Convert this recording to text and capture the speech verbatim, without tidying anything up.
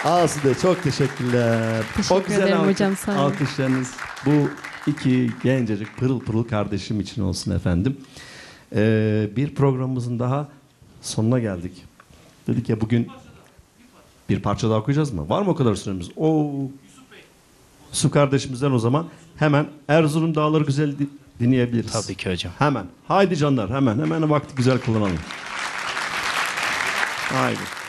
Asude çok teşekkürler. Teşekkür Çok güzel ederim alkış- hocam, sağ olun. alkışlarınız bu iki gencecik pırıl pırıl kardeşim için olsun efendim. Ee, bir programımızın daha sonuna geldik. Dedik ya bugün bir parça daha okuyacağız mı? Var mı o kadar süremiz? Oo. Su kardeşimizden o zaman hemen Erzurum Dağları Güzel di- dinleyebiliriz. Tabii ki hocam. Hemen. Haydi canlar hemen. Hemen vakti güzel kullanalım. Haydi.